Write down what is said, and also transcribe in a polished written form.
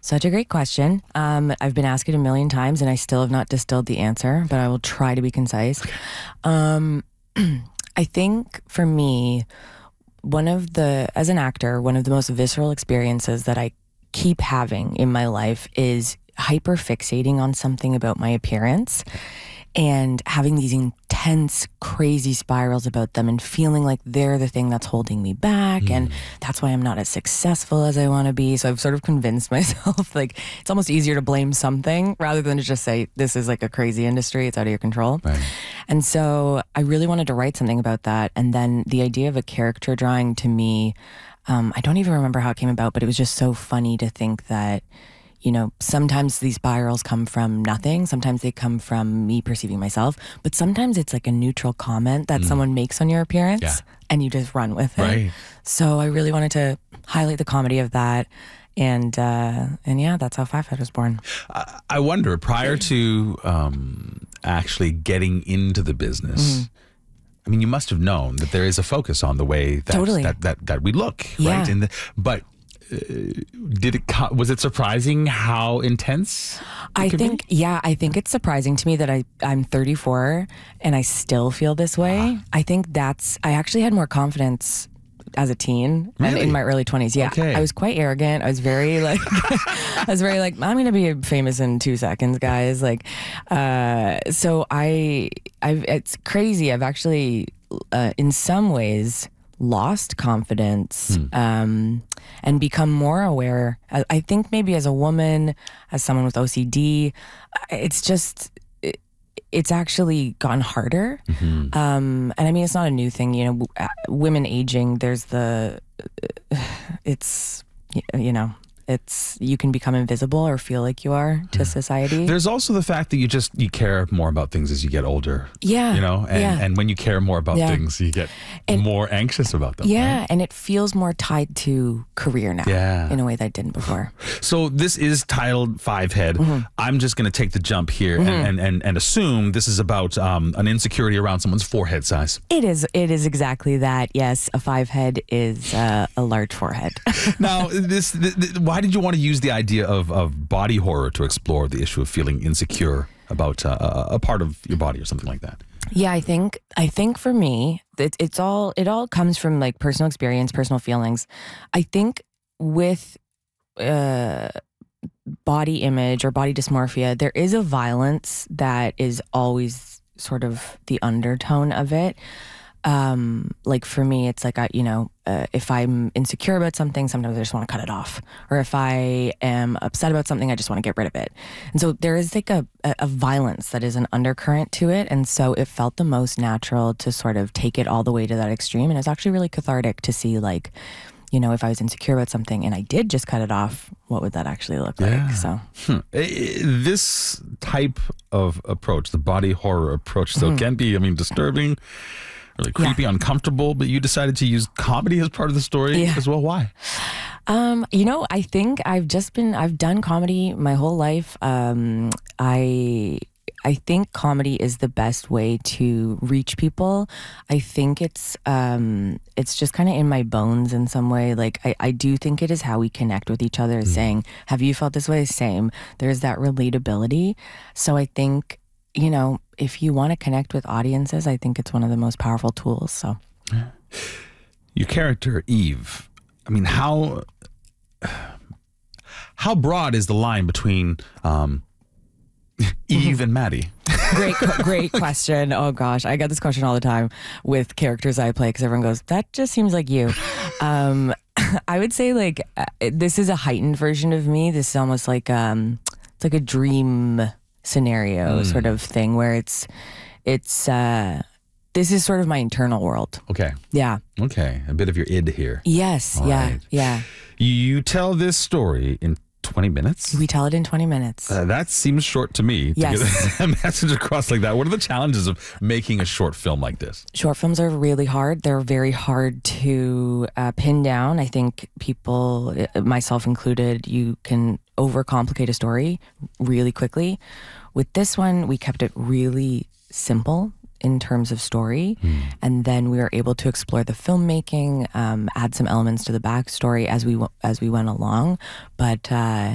Such a great question. I've been asked it a million times and I still have not distilled the answer, but I will try to be concise. I think for me, as an actor, one of the most visceral experiences that I keep having in my life is hyper fixating on something about my appearance and having these intense, crazy spirals about them and feeling like they're the thing that's holding me back. And that's why I'm not as successful as I want to be. So I've sort of convinced myself, like, it's almost easier to blame something rather than to just say, this is like a crazy industry. It's out of your control. Right. And so I really wanted to write something about that. And then the idea of a character drawing to me, I don't even remember how it came about, but it was just so funny to think that, you know, sometimes these spirals come from nothing. Sometimes they come from me perceiving myself. But sometimes it's like a neutral comment that someone makes on your appearance and you just run with it. Right. So I really wanted to highlight the comedy of that. And yeah, that's how Five Head was born. I wonder, prior to actually getting into the business, I mean, you must have known that there is a focus on the way that Totally. that we look, Yeah. right? But was it surprising how intense? I think it's surprising to me that I'm 34 and I still feel this way. I think I actually had more confidence as a teen and Really? in my early 20s. Yeah. Okay. I was quite arrogant. I was very like, I'm going to be famous in 2 seconds, guys. Like, so it's crazy. I've actually, in some ways, lost confidence and become more aware. I think maybe as a woman, as someone with OCD, it's actually gotten harder. And I mean, it's not a new thing, you know, women aging, you can become invisible or feel like you are to society. There's also the fact that you care more about things as you get older. Yeah. You know, and when you care more about Yeah. things, you get more anxious about them. Yeah, Right? and it feels more tied to career now in a way that it didn't before. So this is titled Five Head. I'm just going to take the jump here and assume this is about an insecurity around someone's forehead size. It is exactly that. Yes, a five head is a large forehead. Now, why did you want to use the idea of body horror to explore the issue of feeling insecure about a part of your body or something like that? Yeah, I think for me, it all comes from like personal experience, personal feelings. I think with body image or body dysmorphia, there is a violence that is always sort of the undertone of it. Like for me, it's like, if I'm insecure about something, sometimes I just want to cut it off. Or if I am upset about something, I just want to get rid of it. And so there is like a violence that is an undercurrent to it. And so it felt the most natural to sort of take it all the way to that extreme. And it's actually really cathartic to see, like, you know, if I was insecure about something and I did just cut it off, what would that actually look like? So This type of approach, the body horror approach, so can be, disturbing, really creepy, uncomfortable, but you decided to use comedy as part of the story as well. Why? I think I've done comedy my whole life. I think comedy is the best way to reach people. I think it's just kind of in my bones in some way. Like I do think it is how we connect with each other, saying, have you felt this way? Same. There's that relatability. So I think, you know, if you want to connect with audiences, I think it's one of the most powerful tools. So your character, Eve, how broad is the line between Eve and Maddie? Great question. Oh gosh, I get this question all the time with characters I play because everyone goes, that just seems like you. I would say like this is a heightened version of me. This is almost like it's like a dream scenario sort of thing where it's this is sort of my internal world. Okay. Yeah. Okay. A bit of your id here. Yes. All yeah. right. Yeah. You tell this story in 20 minutes? We tell it in 20 minutes. That seems short to me to Yes. get a message across like that. What are the challenges of making a short film like this? Short films are really hard. They're very hard to pin down. I think people, myself included, you can overcomplicate a story really quickly. With this one, we kept it really simple in terms of story. And then we were able to explore the filmmaking, add some elements to the backstory as we went along. But